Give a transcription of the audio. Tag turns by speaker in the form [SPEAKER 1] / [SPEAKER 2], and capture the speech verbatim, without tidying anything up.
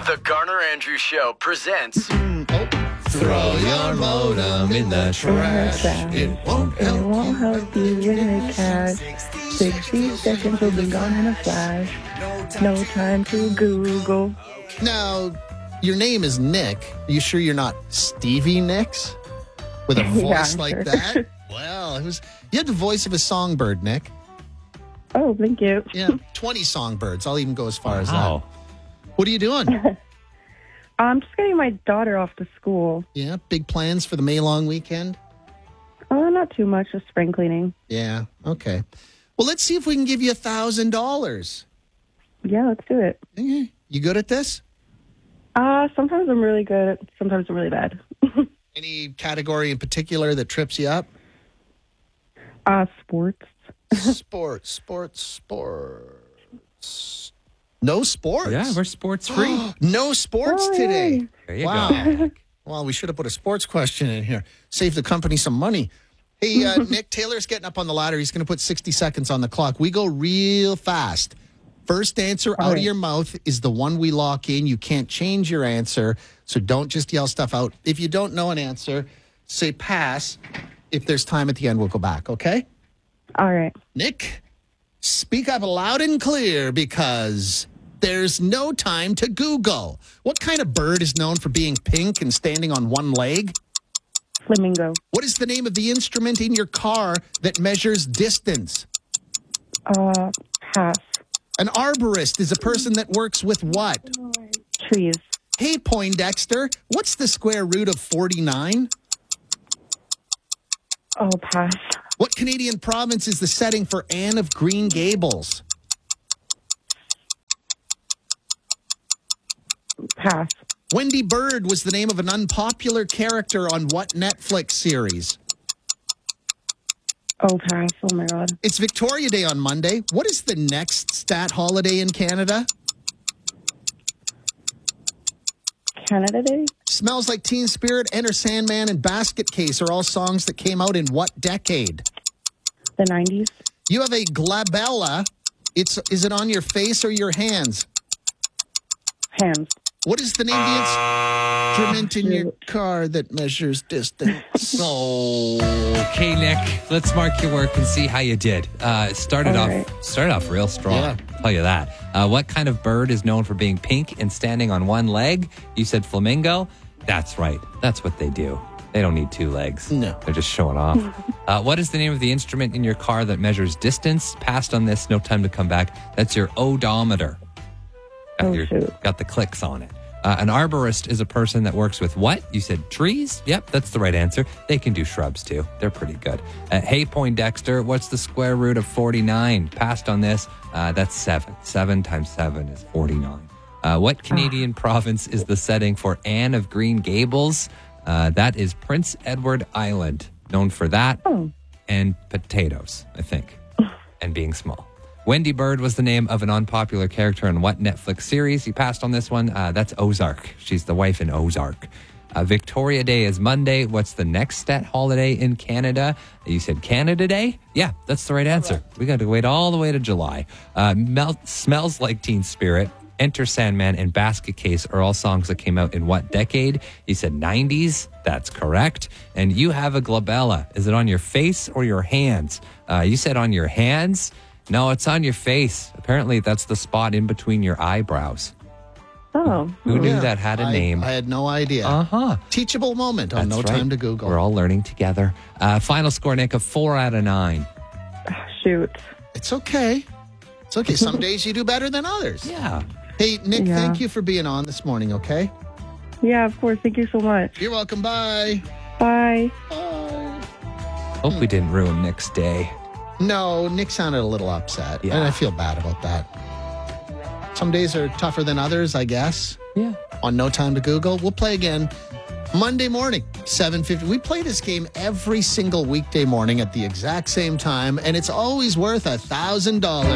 [SPEAKER 1] The Garner Andrews Show presents
[SPEAKER 2] Throw your modem in the trash. It won't
[SPEAKER 3] It
[SPEAKER 2] help.
[SPEAKER 3] won't help you with cash. sixty seconds will be gone in a flash. No time to Google.
[SPEAKER 2] Now, your name is Nick. Are you sure you're not Stevie Nicks? With a voice
[SPEAKER 3] Yeah, I'm
[SPEAKER 2] like
[SPEAKER 3] sure.
[SPEAKER 2] that? Well, it was. You had the voice of a songbird, Nick.
[SPEAKER 3] Oh, thank you.
[SPEAKER 2] Yeah, twenty songbirds. I'll even go as far as
[SPEAKER 4] Wow.
[SPEAKER 2] that. What are you doing?
[SPEAKER 3] I'm just getting my daughter off to school.
[SPEAKER 2] Yeah, big plans for the May long weekend?
[SPEAKER 3] Oh, not too much, just spring cleaning.
[SPEAKER 2] Yeah, okay. Well, let's see if we can give you a thousand dollars.
[SPEAKER 3] Yeah, let's do it.
[SPEAKER 2] You good at this?
[SPEAKER 3] Uh, sometimes I'm really good. Sometimes I'm really bad.
[SPEAKER 2] Any category in particular that trips you up?
[SPEAKER 3] Uh, sports.
[SPEAKER 2] Sports, sports, sports. No sports?
[SPEAKER 4] Yeah, we're sports free.
[SPEAKER 2] No sports
[SPEAKER 3] Oh,
[SPEAKER 2] today.
[SPEAKER 3] yay.
[SPEAKER 4] There you
[SPEAKER 2] Wow.
[SPEAKER 4] go.
[SPEAKER 2] Well, we should have put a sports question in here. Save the company some money. Hey, uh, Nick, Taylor's getting up on the ladder. He's going to put sixty seconds on the clock. We go real fast. First answer out of
[SPEAKER 3] right.
[SPEAKER 2] your mouth is the one we lock in. You can't change your answer, so don't just yell stuff out. If you don't know an answer, say pass. If there's time at the end, we'll go back, okay?
[SPEAKER 3] All right.
[SPEAKER 2] Nick, speak up loud and clear because there's no time to Google. What kind of bird is known for being pink and standing on one leg?
[SPEAKER 3] Flamingo.
[SPEAKER 2] What is the name of the instrument in your car that measures distance?
[SPEAKER 3] Uh, pass.
[SPEAKER 2] An arborist is a person that works with what?
[SPEAKER 3] Trees.
[SPEAKER 2] Hey, Poindexter, what's the square root of forty-nine?
[SPEAKER 3] Oh, pass.
[SPEAKER 2] What Canadian province is the setting for Anne of Green Gables?
[SPEAKER 3] Pass.
[SPEAKER 2] Wendy Bird was the name of an unpopular character on what Netflix series?
[SPEAKER 3] Oh, pass. Oh, my God.
[SPEAKER 2] It's Victoria Day on Monday. What is the next stat holiday in Canada?
[SPEAKER 3] Canada Day?
[SPEAKER 2] Smells Like Teen Spirit, Enter Sandman, and Basket Case are all songs that came out in what decade?
[SPEAKER 3] The nineties?
[SPEAKER 2] You have a glabella. It's is it on your face or your hands?
[SPEAKER 3] Hands.
[SPEAKER 2] What is the name of the instrument in your car that measures distance?
[SPEAKER 4] Okay, Nick, let's mark your work and see how you did. Uh, started
[SPEAKER 3] All
[SPEAKER 4] off
[SPEAKER 3] right.
[SPEAKER 4] started off real strong.
[SPEAKER 2] Yeah.
[SPEAKER 4] I'll tell you that. Uh, what kind of bird is known for being pink and standing on one leg? You said flamingo. That's right. That's what they do. They don't need two legs.
[SPEAKER 2] No.
[SPEAKER 4] They're just showing off. uh, what is the name of the instrument in your car that measures distance? Passed on this. No time to come back. That's your odometer. Got,
[SPEAKER 3] Oh,
[SPEAKER 4] your-
[SPEAKER 3] shoot.
[SPEAKER 4] got the clicks on it. Uh, an arborist is a person that works with what? You said trees? Yep, that's the right answer. They can do shrubs too. They're pretty good. Uh, hey, Poindexter, what's the square root of forty-nine? Passed on this. Uh, that's seven. Seven times seven is forty-nine. Uh, what Canadian province is the setting for Anne of Green Gables? Uh, that is Prince Edward Island, known for that
[SPEAKER 3] Oh.
[SPEAKER 4] and potatoes, I think, and being small. Wendy Bird was the name of an unpopular character in what Netflix series? You passed on this one. Uh, that's Ozark. She's the wife in Ozark. Uh, Victoria Day is Monday. What's the next stat holiday in Canada? You said Canada Day? Yeah, that's the right answer. We got to wait all the way to July. Uh, Mel- Smells Like Teen Spirit, Enter Sandman, and Basket Case are all songs that came out in what decade? You said nineties. That's correct. And you have a glabella. Is it on your face or your hands? Uh, you said on your hands. No, it's on your face. Apparently, that's the spot in between your eyebrows.
[SPEAKER 3] Oh.
[SPEAKER 4] Who knew
[SPEAKER 2] Yeah,
[SPEAKER 4] that had a
[SPEAKER 2] I-
[SPEAKER 4] name?
[SPEAKER 2] I had no idea.
[SPEAKER 4] Uh-huh.
[SPEAKER 2] Teachable moment on
[SPEAKER 4] That's
[SPEAKER 2] No
[SPEAKER 4] right.
[SPEAKER 2] Time to Google.
[SPEAKER 4] We're all learning together. Uh, final score, Nick, of four out of nine.
[SPEAKER 3] Shoot.
[SPEAKER 2] It's okay. It's okay. Some days you do better than others.
[SPEAKER 4] Yeah.
[SPEAKER 2] Hey, Nick,
[SPEAKER 3] Yeah.
[SPEAKER 2] thank you for being on this morning, okay?
[SPEAKER 3] Yeah, of course. Thank you so much.
[SPEAKER 2] You're welcome. Bye.
[SPEAKER 3] Bye.
[SPEAKER 2] Bye.
[SPEAKER 4] Hope we didn't ruin Nick's day.
[SPEAKER 2] No, Nick sounded a little upset,
[SPEAKER 4] Yeah.
[SPEAKER 2] and I feel bad about that. Some days are tougher than others, I guess.
[SPEAKER 4] Yeah.
[SPEAKER 2] On No Time to Google, we'll play again Monday morning, seven fifty. We play this game every single weekday morning at the exact same time, and it's always worth a thousand dollars.